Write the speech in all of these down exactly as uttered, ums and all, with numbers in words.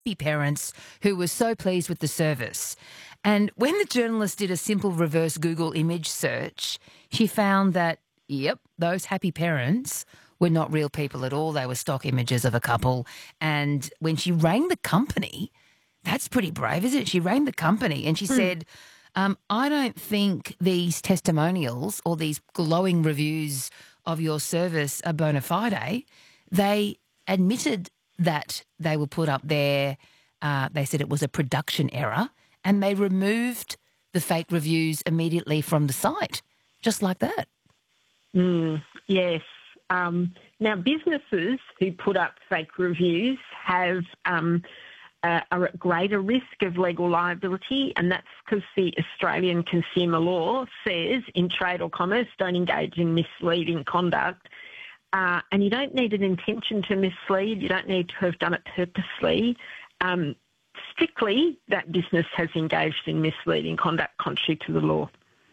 happy parents who were so pleased with the service. And when the journalist did a simple reverse Google image search, she found that, yep, those happy parents were not real people at all. They were stock images of a couple. And when she rang the company, that's pretty brave, isn't it? She rang the company and she Hmm. said, um, I don't think these testimonials or these glowing reviews of your service are bona fide. They admitted that they were put up there. Uh, they said it was a production error and they removed the fake reviews immediately from the site, just like that. Mm, yes. Um, now, businesses who put up fake reviews have um, uh, are at greater risk of legal liability, and that's because the Australian consumer law says in trade or commerce, don't engage in misleading conduct. Uh, and you don't need an intention to mislead. You don't need to have done it purposely. Um, strictly, that business has engaged in misleading conduct contrary to the law.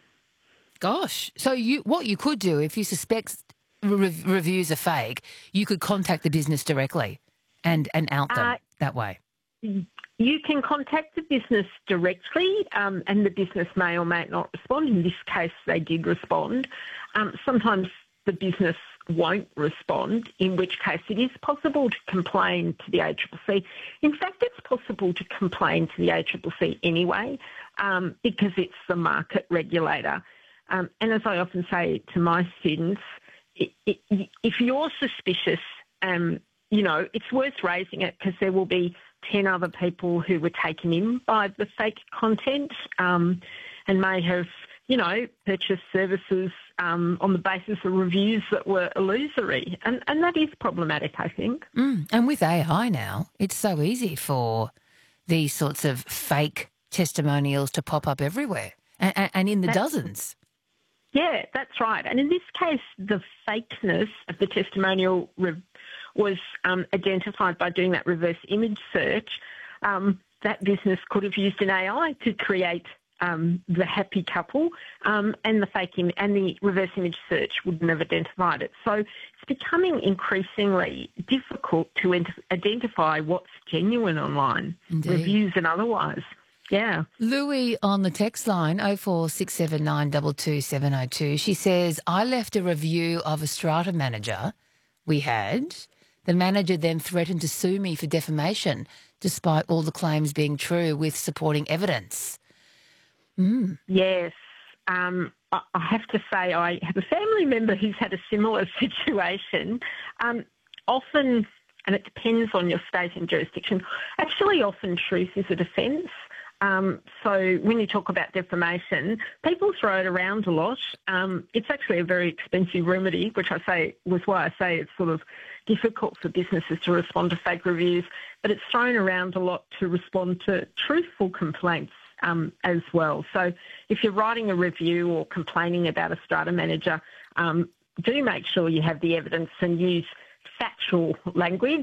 Gosh. So you, what you could do if you suspect re- reviews are fake, you could contact the business directly and, and out them Uh, that way. You can contact the business directly, um, and the business may or may not respond. In this case, they did respond. Um, sometimes the business won't respond, in which case it is possible to complain to the A C C C. In fact, it's possible to complain to the A C C C anyway, um, because it's the market regulator. Um, and as I often say to my students, it, it, if you're suspicious, um, you know, it's worth raising it because there will be ten other people who were taken in by the fake content um, and may have, you know, purchased services um, on the basis of reviews that were illusory. And, and that is problematic, I think. Mm. And with A I now, it's so easy for these sorts of fake testimonials to pop up everywhere and, and in the That's, dozens. Yeah, that's right. And in this case, the fakeness of the testimonial re- was um, identified by doing that reverse image search. Um, that business could have used an A I to create um, the happy couple, um, and the fake Im- and the reverse image search wouldn't have identified it. So it's becoming increasingly difficult to ent- identify what's genuine online, Indeed. reviews and otherwise. Yeah. Louis on the text line, oh four six seven nine two two seven oh two, she says, I left a review of a strata manager we had. The manager then threatened to sue me for defamation, despite all the claims being true with supporting evidence. Mm. Yes. Um, I I have to say I have a family member who's had a similar situation. Um, often, and it depends on your state and jurisdiction, actually often truth is a defence. Um, so when you talk about defamation, people throw it around a lot. Um, it's actually a very expensive remedy, which I say was why I say it's sort of difficult for businesses to respond to fake reviews, but it's thrown around a lot to respond to truthful complaints um, as well. So if you're writing a review or complaining about a strata manager, um, do make sure you have the evidence and use factual language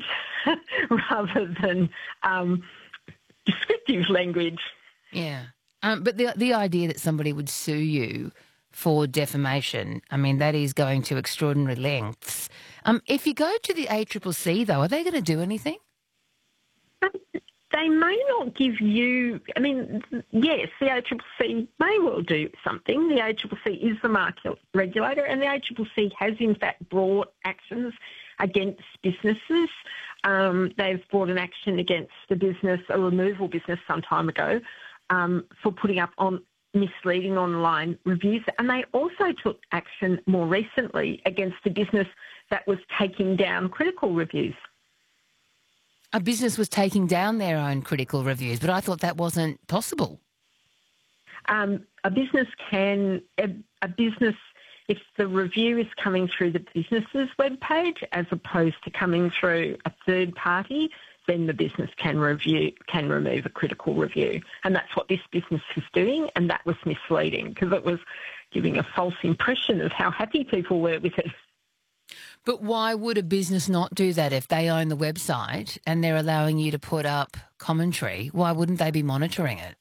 rather than um, descriptive language. Yeah. Um, but the the idea that somebody would sue you for defamation, I mean, that is going to extraordinary lengths. Um, if you go to the A C C C, though, are they going to do anything? Um, they may not give you, I mean, yes, the A C C C may well do something. The A C C C is the market regulator, and the A C C C has in fact brought actions against businesses. Um, they've brought an action against a business, a removal business some time ago, um, for putting up on misleading online reviews. And they also took action more recently against a business that was taking down critical reviews. A business was taking down their own critical reviews, but I thought that wasn't possible. Um, a business can, a, a business, if the review is coming through the business's webpage as opposed to coming through a third party, then the business can review, can remove a critical review. And that's what this business was doing, and that was misleading because it was giving a false impression of how happy people were with it. But why would a business not do that if they own the website and they're allowing you to put up commentary? Why wouldn't they be monitoring it?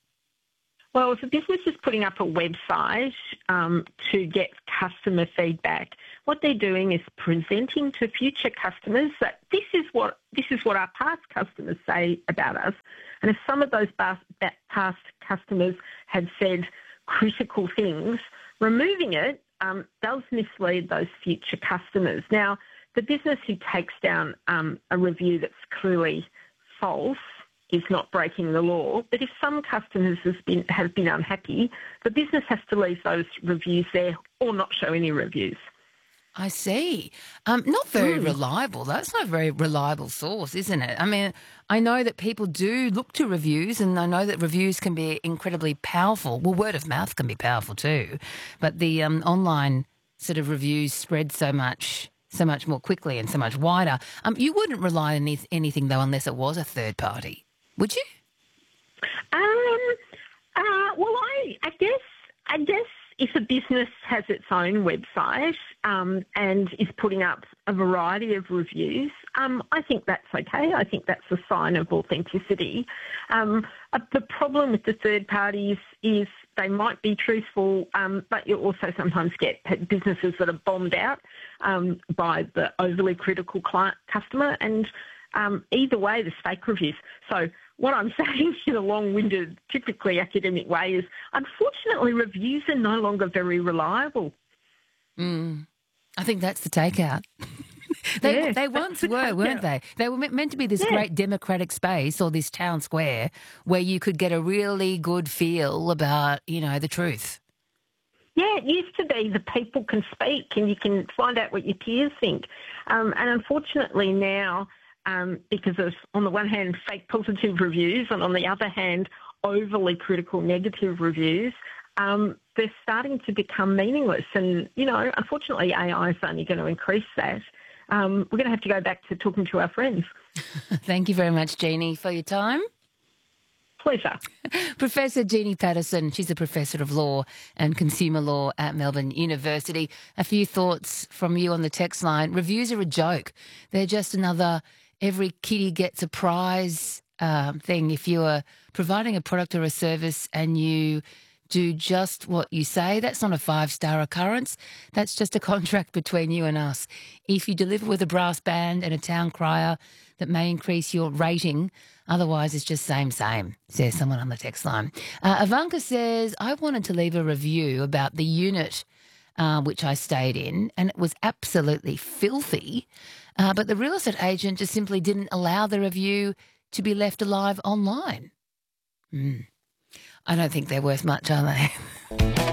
Well, if a business is putting up a website um, to get customer feedback, what they're doing is presenting to future customers that this is what this is what our past customers say about us. And if some of those past, past customers had said critical things, removing it um, does mislead those future customers. Now, the business who takes down um, a review that's clearly false is not breaking the law. But if some customers has been, have been unhappy, the business has to leave those reviews there or not show any reviews. I see. Um, not very Mm. reliable. That's not a very reliable source, isn't it? I mean, I know that people do look to reviews, and I know that reviews can be incredibly powerful. Well, word of mouth can be powerful too, but the um, online sort of reviews spread so much, so much more quickly and so much wider. Um, you wouldn't rely on any, anything though, unless it was a third party, would you? Um. Uh. Well, I. I guess. I guess. If a business has its own website um, and is putting up a variety of reviews, um, I think that's okay. I think that's a sign of authenticity. Um, uh, the problem with the third parties is they might be truthful, um, but you also sometimes get businesses that are bombed out um, by the overly critical client, customer, and um, either way, there's fake reviews. So what I'm saying in a long-winded, typically academic way is, unfortunately, reviews are no longer very reliable. Mm. I think that's the takeout. they Yeah, they that's once the were, weren't takeout. they? They were meant to be this Yeah. great democratic space or this town square where you could get a really good feel about, you know, the truth. Yeah, it used to be the people can speak and you can find out what your peers think. Um, and unfortunately now, um, because of, on the one hand, fake positive reviews and on the other hand, overly critical negative reviews, um, they're starting to become meaningless. And, you know, unfortunately, A I is only going to increase that. Um, we're going to have to go back to talking to our friends. Thank you very much, Jeannie, for your time. Pleasure. Professor Jeannie Patterson, she's a professor of law and consumer law at Melbourne University. A few thoughts from you on the text line. Reviews are a joke. They're just another every kitty gets a prize um, thing. If you are providing a product or a service and you do just what you say, that's not a five-star occurrence. That's just a contract between you and us. If you deliver with a brass band and a town crier, that may increase your rating. Otherwise, it's just same, same, says someone on the text line. Uh, Ivanka says, I wanted to leave a review about the unit uh, which I stayed in, and it was absolutely filthy. Uh, but the real estate agent just simply didn't allow the review to be left alive online. Mm. I don't think they're worth much, are they?